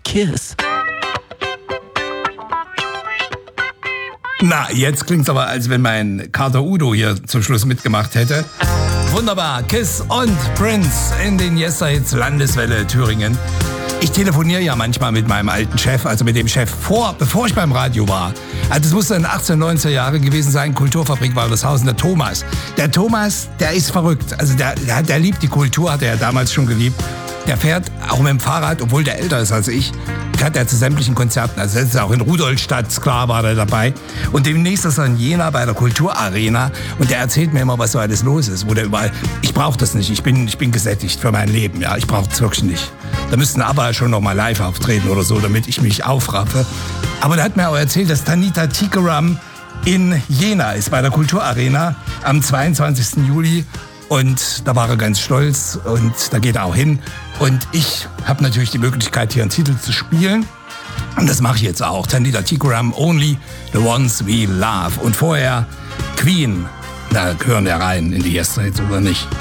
Kiss. Na, jetzt klingt's aber, als wenn mein Kater Udo hier zum Schluss mitgemacht hätte. Wunderbar, Kiss und Prince in den Yesterhits Landeswelle Thüringen. Ich telefoniere ja manchmal mit meinem alten Chef, also mit dem Chef bevor ich beim Radio war. Also es musste in den 18, 90er Jahren gewesen sein, Kulturfabrik Waltershausen, der Thomas. Der Thomas, der ist verrückt. Also der liebt die Kultur, hat er ja damals schon geliebt. Der fährt auch mit dem Fahrrad, obwohl der älter ist als ich, fährt er zu sämtlichen Konzerten. Also jetzt auch in Rudolstadt, klar war er dabei. Und demnächst ist er in Jena bei der Kulturarena. Und der erzählt mir immer, was so alles los ist. Wo der überall, ich brauche das nicht, ich bin gesättigt für mein Leben. Ja, ich brauche es wirklich nicht. Da müssten aber schon noch mal live auftreten oder so, damit ich mich aufraffe. Aber der hat mir auch erzählt, dass Tanita Tikaram in Jena ist, bei der Kulturarena am 22. Juli. Und da war er ganz stolz und da geht er auch hin. Und ich habe natürlich die Möglichkeit, hier einen Titel zu spielen. Und das mache ich jetzt auch. Tanita Tikaram, Only the Ones We Love. Und vorher Queen. Da hören wir rein in die Yesterhits oder nicht.